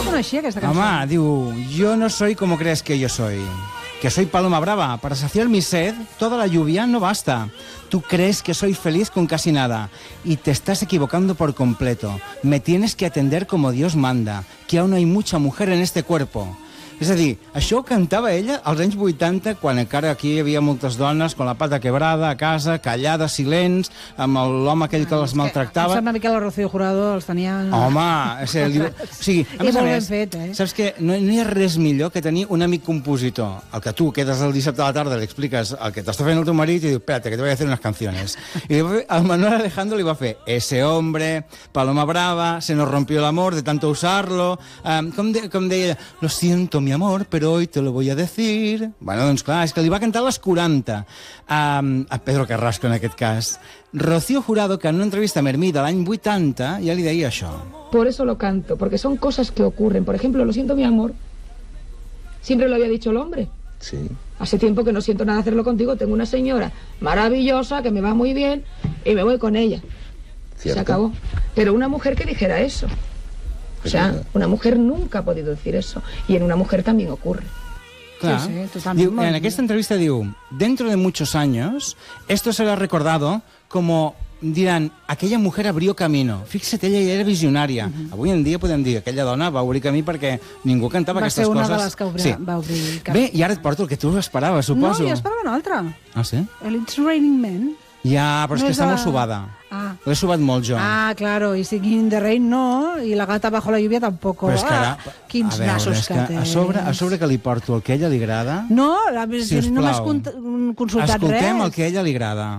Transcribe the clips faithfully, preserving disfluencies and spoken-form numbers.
la coneixia, aquesta cançó. Home, diu, yo no soy como crees que yo soy. Que soy paloma brava. Para saciar mi sed, toda la lluvia no basta. Tú crees que soy feliz con casi nada. Y te estás equivocando por completo. Me tienes que atender como Dios manda. Que aún hay mucha mujer en este cuerpo. És a dir, això ho cantava ella als anys vuitanta, quan encara aquí hi havia moltes dones con la pata quebrada, a casa, callades, silents, amb l'home aquell que les maltractava. Em sembla que la Rocío Jurado els tenia... Home, o sigui, o sigui a més a més, fet, eh? saps que no, no hi ha res millor que tenir un amic compositor, el que tu quedes el dissabte a la tarda, li expliques el que t'està fent el teu marit i diu, espérate, que te voy a hacer unas canciones. I el Manuel Alejandro li va fer Ese hombre, Paloma Brava, Se nos rompió el amor de tanto usarlo, um, com, de, com deia, lo siento, mi amor, pero hoy te lo voy a decir. Bueno, doncs clar, és que li va cantar a les quaranta um, a Pedro Carrasco en aquest cas. Rocío Jurado, que en una entrevista a Mermí de l'any vuitanta ja li deia això. Por eso lo canto, porque son cosas que ocurren. Por ejemplo, lo siento, mi amor. Siempre lo había dicho el hombre. Sí. Hace tiempo que no siento nada hacerlo contigo. Tengo una señora maravillosa que me va muy bien y me voy con ella. ¿Cierto? Se acabó. Pero una mujer que dijera eso. O sea, una mujer nunca ha podido decir eso. Y en una mujer también ocurre. Clar. Sí, sí, totalment. Diu, en aquesta entrevista diu, dentro de muchos años, esto será recordado como, dirán, aquella mujer abrió camino. Fixa't, ella ja era visionària. Uh-huh. Avui en dia podem dir, aquella dona va obrir camí perquè ningú cantava va aquestes coses. Va ser una de les que obri, sí. va obrir camí. Bé, i ara et porto el que tu esperaves, suposo. No, jo esperava una altra. Ah, sí? El It's Raining Men. Ja, però és No que és està de- molt subada. Ah. L'he subat molt jo. Ah, claro, y Singing in the Rain no, y La gata bajo la lluvia tampoco. Però és que ara, Ah, quins a veure, nassos és que, que tens. a sobre, a sobre que li porto el que a ella li agrada... No, la, Sisplau. no m'has cont- consultat Escoltem res. el que a ella li agrada.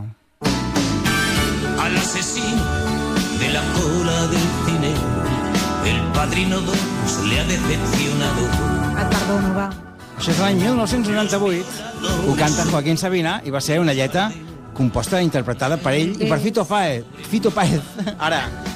Al asesino de la cola del cine, el Padrino dos le ha decepcionado. Et perdono, va. Això és l'any mil nou-cents noranta-vuit. Ho canta Joaquín Sabina i va ser una lletra composta i interpretada per ell i per Fito Páez. Fito Páez. Ara,